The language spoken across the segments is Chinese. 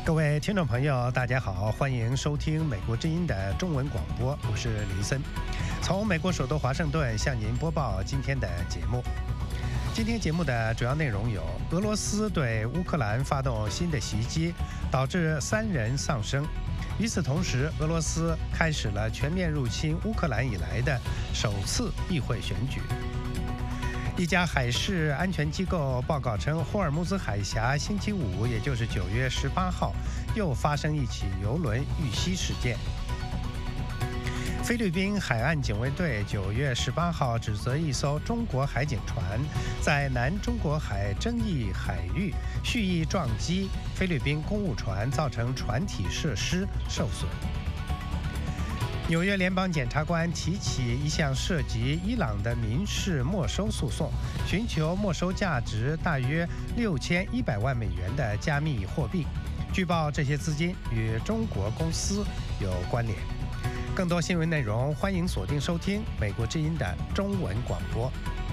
各位听众朋友，大家好，欢迎收听美国之音的中文广播，我是林森，从美国首都华盛顿向您播报今天的节目。今天节目的主要内容有：俄罗斯对乌克兰发动新的袭击，导致3人丧生。与此同时，俄罗斯开始了全面入侵乌克兰以来的首次议会选举。一家海事安全机构报告称，霍尔木兹海峡星期五，也就是9月18号，又发生一起邮轮遇袭事件。菲律宾海岸警卫队9月18号指责一艘中国海警船在南中国海争议海域蓄意撞击菲律宾公务船，造成船体设施受损。纽约联邦检察官提起一项涉及伊朗的民事没收诉讼，寻求没收价值大约6100万美元的加密货币。据报，这些资金与中国公司有关联。更多新闻内容，欢迎锁定收听美国之音的中文广播。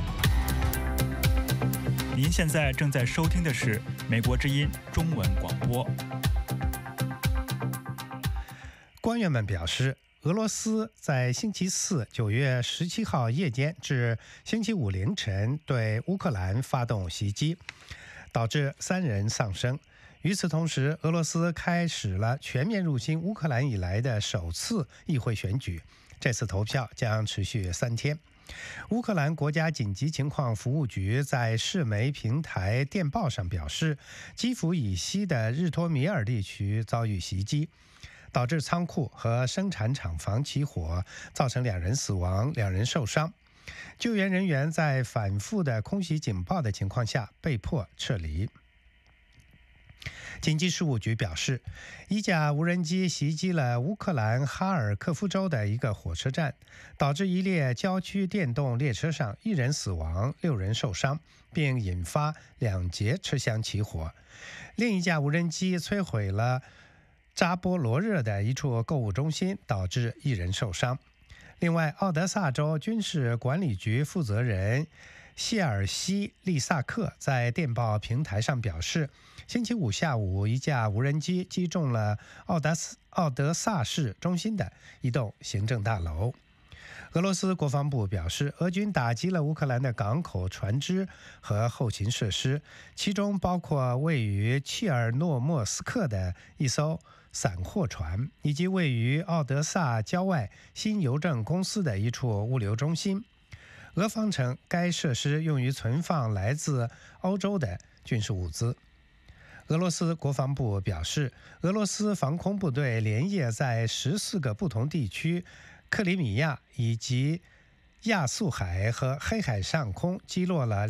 您现在正在收听的是美国之音中文广播。 官员们表示，俄罗斯在星期四9月17号夜间至星期五凌晨对乌克兰发动袭击，导致3人丧生。与此同时，俄罗斯开始了全面入侵乌克兰以来的首次议会选举，这次投票将持续3天。乌克兰国家紧急情况服务局在市媒平台电报上表示，基辅以西的日托米尔地区遭遇袭击，导致仓库和生产厂房起火，造成2人死亡，2人受伤。救援人员在反复的空袭警报的情况下被迫撤离。紧急事务局表示，一架无人机袭击了乌克兰哈尔科夫州的一个火车站，导致一列郊区电动列车上1人死亡，6人受伤，并引发2节车厢起火。另一架无人机摧毁了扎波罗热的一处购物中心，导致1人受伤。另外，奥德萨州军事管理局负责人谢尔西利萨克在电报平台上表示，星期五下午，一架无人机击中了奥德萨市中心的一栋行政大楼。俄罗斯国防部表示，俄军打击了乌克兰的港口、船只和后勤设施，其中包括位于切尔诺莫斯克的一艘散货船，以及位于奥德萨郊外新邮政公司的一处物流中心。俄方称，该设施用于存放来自欧洲的军事物资。俄罗斯国防部表示，俄罗斯防空部队连夜在14个不同地区、克里米亚以及亚速海和黑海上空击落了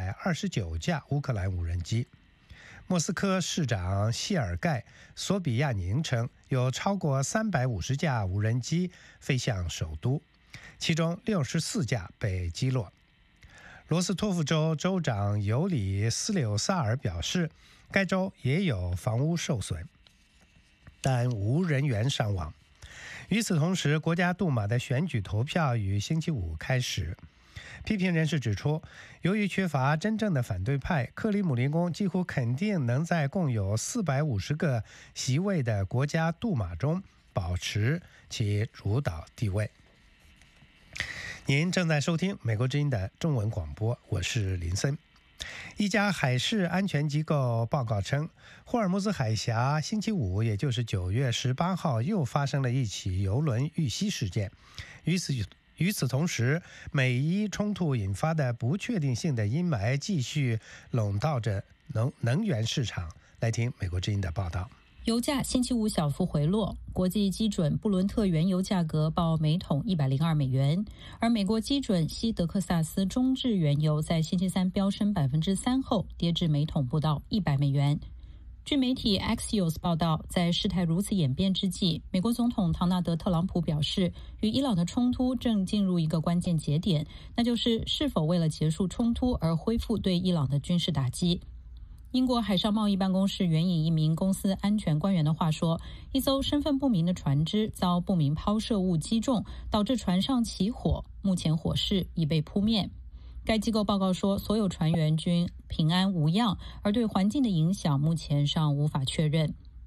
629架乌克兰无人机。莫斯科市长谢尔盖·索比亚宁称，有超过350架无人机飞向首都，其中64架被击落。罗斯托夫州州长尤里斯柳萨尔表示，该州也有房屋受损，但无人员伤亡。与此同时，国家杜马的选举投票于星期五开始。批评人士指出，由于缺乏真正的反对派，克里姆林宫几乎肯定能在共有450个席位的国家杜马中保持其主导地位。您正在收听美国之音的中文广播，我是林森。一家海事安全机构报告称，霍尔木兹海峡星期五，也就是9月18号，又发生了一起邮轮遇袭事件。与此同时，美伊冲突引发的不确定性的阴霾继续笼罩着能源市场。来听美国之音的报道。 油价星期五小幅回落，国际基准布伦特原油价格报每桶102美元，而美国基准西德克萨斯中质原油在星期三飙升3%后，跌至每桶不到100美元。据媒体 Axios 报道，在事态如此演变之际，美国总统唐纳德·特朗普表示，与伊朗的冲突正进入一个关键节点，那就是是否为了结束冲突而恢复对伊朗的军事打击。英国海上贸易办公室援引一名公司安全官员的话说，一艘身份不明的船只遭不明抛射物击中，导致船上起火，目前火势已被扑灭。该机构报告说，所有船员均平安无恙，而对环境的影响目前尚无法确认。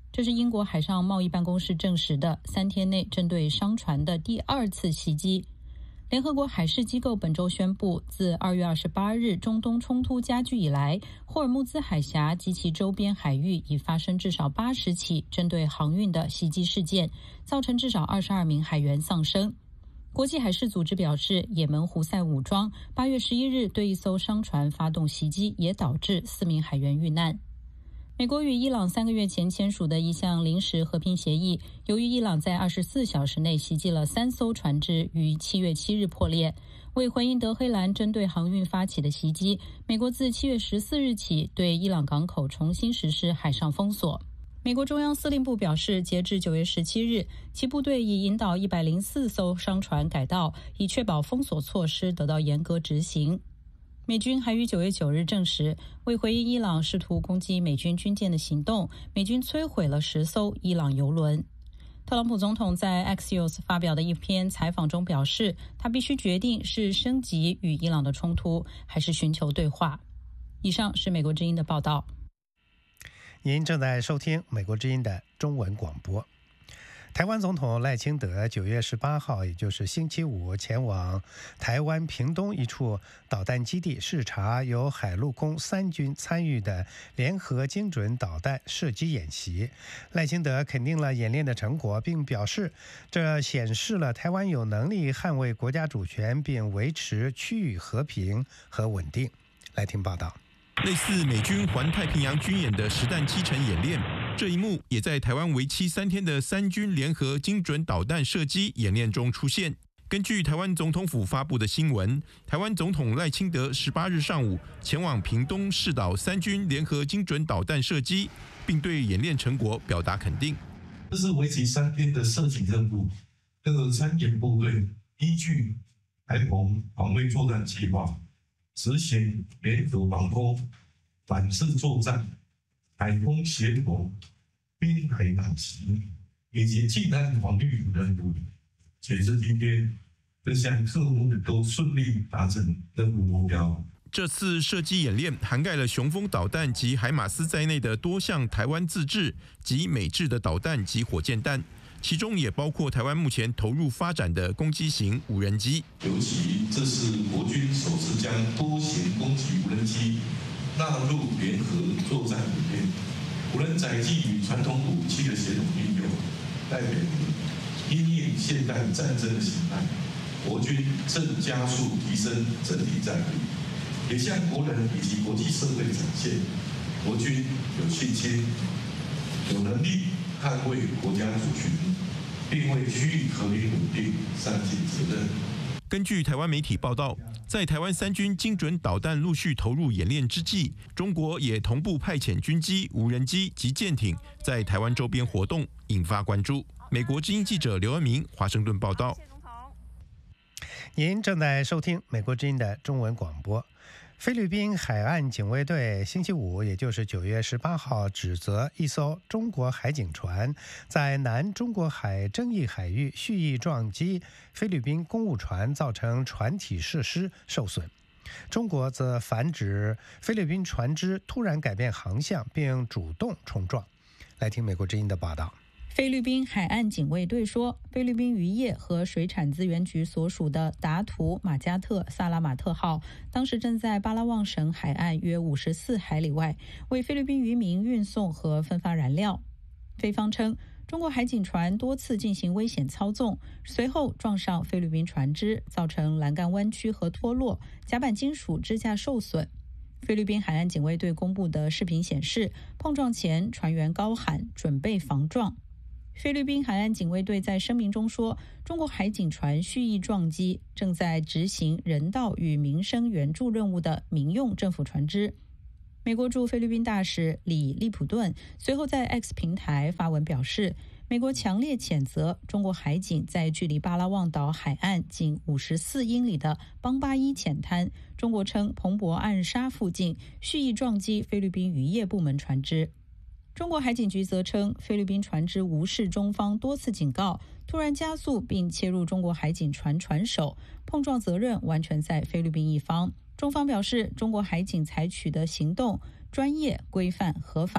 这是英国海上贸易办公室证实的3天内针对商船的第2次袭击。联合国海事机构本周宣布，自2月28日中东冲突加剧以来，霍尔木兹海峡及其周边海域已发生至少80起针对航运的袭击事件，造成至少22名海员丧生。国际海事组织表示，也门胡塞武装8月11日对一艘商船发动袭击，也导致4名海员遇难。美国与伊朗3个月前签署的一项临时和平协议，由于伊朗在24小时内袭击了3艘船只，于7月7日破裂。为回应德黑兰针对航运发起的袭击，美国自7月14日起对伊朗港口重新实施海上封锁。美国中央司令部表示，截至9月17日，其部队已引导104艘商船改道，以确保封锁措施得到严格执行。美军还于9月9日证实，为回应伊朗试图攻击美军军舰的行动，美军摧毁了10艘伊朗油轮。特朗普总统在 Axios 发表的一篇采访中表示，他必须决定是升级与伊朗的冲突，还是寻求对话。以上是美国之音的报道。 您正在收听美国之音的中文广播。台湾总统赖清德9月18号，也就是星期五，前往台湾屏东一处导弹基地视察由海陆空3军参与的联合精准导弹射击演习。赖清德肯定了演练的成果，并表示这显示了台湾有能力捍卫国家主权，并维持区域和平和稳定。来听报道。 类似美军环太平洋军演的实弹7成演练，这一幕也在台湾为期3天的3军联合精准导弹射击演练中出现。根据台湾总统府发布的新闻，台湾总统赖清德18日上午前往屏东视导3军联合精准导弹射击，并对演练成果表达肯定。 这是为期3天的射击任务，各参演部队依据台澎防卫作战计划，执行联合防空、反制作战、海空协同、滨海打击以及近岸防御任务。截至今天，这项任务都顺利达成任务目标。 这次射击演练涵盖了雄风导弹及海马斯在内的多项台湾自制及美制的导弹及火箭弹，其中也包括台湾目前投入发展的攻击型无人机。 尤其这是国军首次将多型攻击无人机纳入联合作战里面，无人载具与传统武器的协同运用，代表因应现代战争的形态，国军正加速提升整体战力，也向国人以及国际社会展现，国军有信心、有能力捍卫国家主权，并为区域和平稳定善尽责任。 根据台湾媒体报道，在台湾3军精准导弹陆续投入演练之际，中国也同步派遣军机、无人机及舰艇在台湾周边活动，引发关注。美国之音记者刘恩明华盛顿报道。 您正在收听美国之音的中文广播。菲律宾海岸警卫队星期五，也就是9月18号，指责一艘中国海警船在南中国海争议海域蓄意撞击菲律宾公务船，造成船体设施受损。中国则反指菲律宾船只突然改变航向，并主动冲撞。来听美国之音的报道。 菲律宾海岸警卫队说，菲律宾渔业和水产资源局所属的达图马加特萨拉马特号当时正在巴拉望省海岸约54海里外，为菲律宾渔民运送和分发燃料。菲方称，中国海警船多次进行危险操纵，随后撞上菲律宾船只，造成栏杆弯曲和脱落，甲板金属支架受损。菲律宾海岸警卫队公布的视频显示，碰撞前船员高喊准备防撞。菲律宾海岸警卫队在声明中说，中国海警船蓄意撞击正在执行人道与民生援助任务的民用政府船只。美国驻菲律宾大使李利普顿随后在 X 平台发文表示，美国强烈谴责中国海警在距离巴拉望岛海岸仅54英里的邦巴伊浅滩，中国称彭博暗沙附近蓄意撞击菲律宾渔业部门船只。中国海警局则称，菲律宾船只无视中方多次警告，突然加速并切入中国海警船船首，碰撞责任完全在菲律宾一方。中方表示，中国海警采取的行动专业、规范、合法。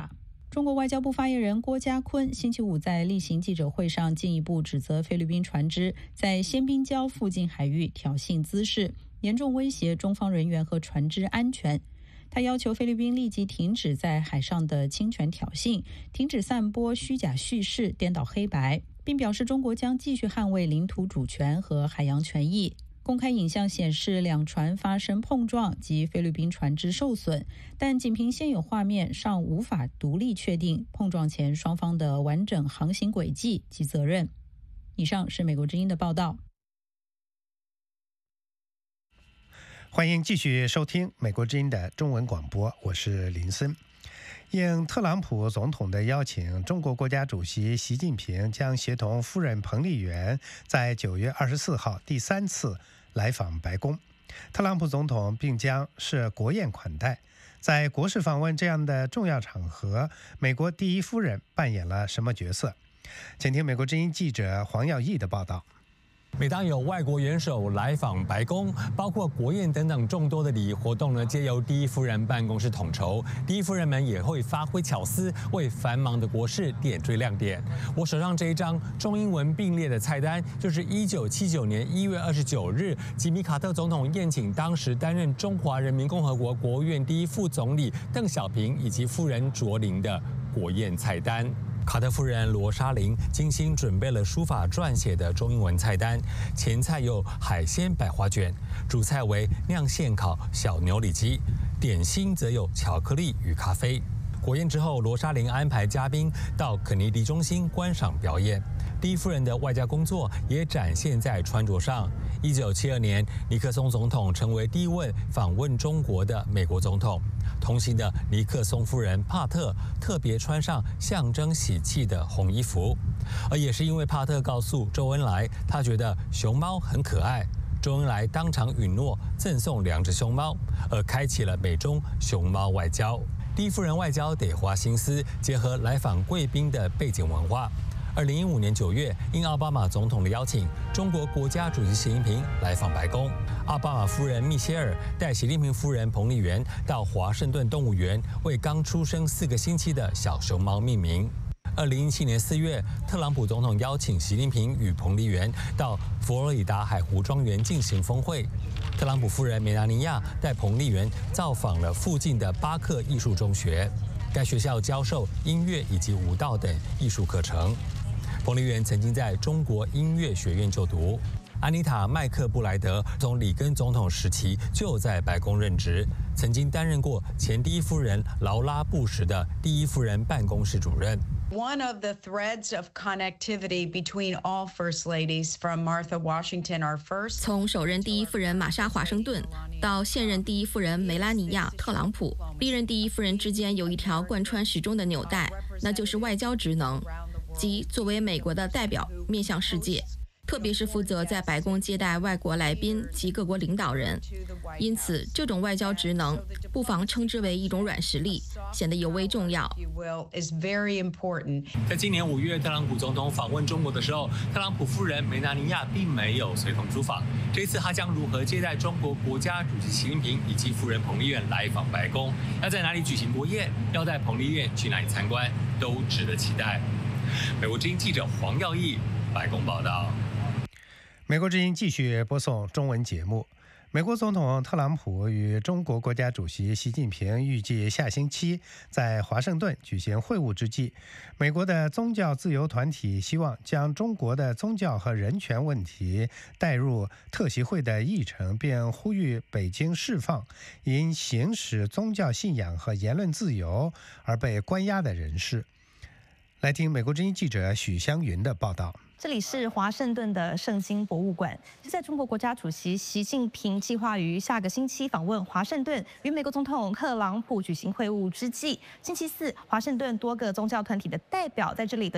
中国外交部发言人郭家坤星期五在例行记者会上进一步指责菲律宾船只在仙宾礁附近海域挑衅滋事，严重威胁中方人员和船只安全。他要求菲律宾立即停止在海上的侵权挑衅，停止散播虚假叙事，颠倒黑白，并表示中国将继续捍卫领土主权和海洋权益。公开影像显示两船发生碰撞及菲律宾船只受损，但仅凭现有画面尚无法独立确定碰撞前双方的完整航行轨迹及责任。以上是美国之音的报道。 欢迎继续收听美国之音的中文广播，我是林森。应特朗普总统的邀请，中国国家主席习近平将协同夫人彭丽媛在9月24号第3次来访白宫。特朗普总统并将设国宴款待。在国事访问这样的重要场合，美国第一夫人扮演了什么角色？请听美国之音记者黄耀义的报道。 每当有外国元首来访白宫，包括国宴等等众多的礼仪活动呢，皆由第一夫人办公室统筹。第一夫人们也会发挥巧思，为繁忙的国事点缀亮点。我手上这一张中英文并列的菜单，就是1979年1月29日吉米·卡特总统宴请当时担任中华人民共和国国务院第一副总理邓小平以及夫人卓琳的国宴菜单。卡特夫人罗莎琳精心准备了书法撰写的中英文菜单，前菜有海鲜百花卷，主菜为酿现烤小牛里脊，点心则有巧克力与咖啡。国宴之后，罗莎琳安排嘉宾到肯尼迪中心观赏表演。第一夫人的外交工作也展现在穿着上。1972年，尼克松总统成为第一位访问中国的美国总统。同行的尼克松夫人帕特特别穿上象征喜气的红衣服，而也是因为帕特告诉周恩来，他觉得熊猫很可爱，周恩来当场允诺赠送2只熊猫，而开启了美中熊猫外交。第一夫人外交得花心思，结合来访贵宾的背景文化。2015年9月，应奥巴马总统的邀请，中国国家主席习近平来访白宫。奥巴马夫人密歇尔带习近平夫人彭丽媛到华盛顿动物园，为刚出生4个星期的小熊猫命名。2017年4月，特朗普总统邀请习近平与彭丽媛到佛罗里达海湖庄园进行峰会。特朗普夫人梅拉尼亚带彭丽媛造访了附近的巴克艺术中学，该学校教授音乐以及舞蹈等艺术课程。彭丽媛曾经在中国音乐学院就读。安妮塔·麦克布莱德从里根总统时期就在白宫任职，曾经担任过前第一夫人劳拉·布什的第一夫人办公室主任。 One of the threads of connectivity between all first ladies from Martha Washington, our first. 从首任第一夫人玛莎·华盛顿到现任第一夫人梅拉尼亚·特朗普，历任第一夫人之间有一条贯穿始终的纽带，那就是外交职能，即作为美国的代表面向世界。特别是负责在白宫接待外国来宾及各国领导人，因此这种外交职能不妨称之为一种软实力，显得尤为重要。 在今年5月，特朗普总统访问中国的时候，特朗普夫人梅拉尼亚并没有随同出访。这次他将如何接待中国国家主席习近平以及夫人彭丽媛来访白宫？要在哪里举行国宴？要带彭丽媛去哪里参观？都值得期待。美国之音记者黄耀义白宫报道。 美国之音继续播送中文节目。美国总统特朗普与中国国家主席习近平预计下星期在华盛顿举行会晤之际，美国的宗教自由团体希望将中国的宗教和人权问题带入特习会的议程，并呼吁北京释放因行使宗教信仰和言论自由而被关押的人士。来听美国之音记者许湘云的报道。 这里是华盛顿的圣经博物馆，是在中国国家主席习近平计划于下个星期访问华盛顿，与美国总统特朗普举行会晤之际，星期四，华盛顿多个宗教团体的代表在这里的